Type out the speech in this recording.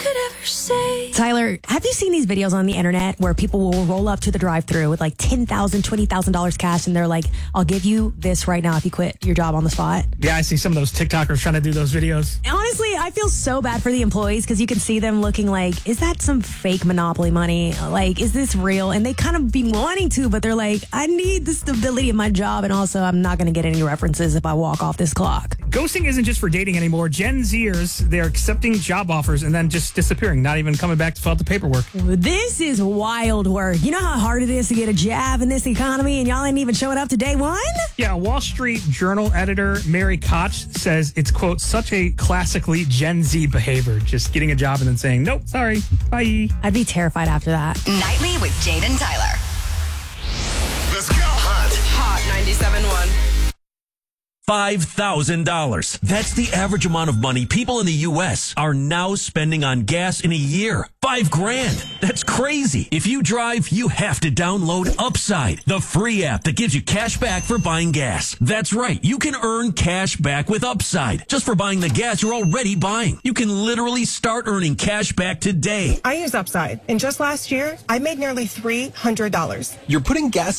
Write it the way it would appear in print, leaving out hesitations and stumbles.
ever say. Tyler, have you seen these videos on the internet where people will roll up to the drive-thru with like $10,000, $20,000 cash, and they're like, I'll give you this right now if you quit your job on the spot? Yeah, I see some of those TikTokers trying to do those videos. Honestly, I feel so bad for the employees because you can see them looking like, is that some fake Monopoly money? Like, is this real? And they kind of be wanting to, but they're like, I need the stability of my job, and also I'm not going to get any references if I walk off this clock. Ghosting isn't just for dating anymore. Gen Zers, they're accepting job offers and then just disappearing, not even coming back to fill out the paperwork. This is wild work. You know how hard it is to get a job in this economy, and y'all ain't even showing up to day one? Yeah, Wall Street Journal editor Mary Koch says it's, quote, such a classically Gen Z behavior, just getting a job and then saying, nope, sorry, bye. I'd be terrified after that. Nightly with Jade and Tyler. Let's go. Hot 97.1. $5,000. That's the average amount of money people in the U.S. are now spending on gas in a year. $5,000. That's crazy. If you drive, you have to download Upside, the free app that gives you cash back for buying gas. That's right. You can earn cash back with Upside just for buying the gas you're already buying. You can literally start earning cash back today. I use Upside, and just last year, I made nearly $300. You're putting gas